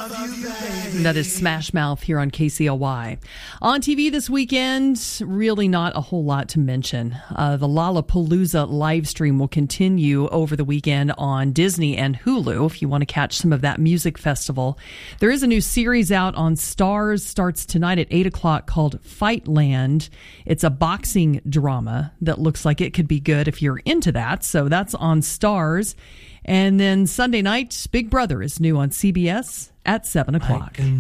That is Smash Mouth here on KCLY. On TV this weekend, really not a whole lot to mention. The Lollapalooza live stream will continue over the weekend on Disney and Hulu if you want to catch some of that music festival. There is a new series out on Starz, starts tonight at 8 o'clock called Fightland. It's a boxing drama that looks like it could be good if you're into that. So that's on Starz. And then Sunday night, Big Brother is new on CBS at 7 o'clock.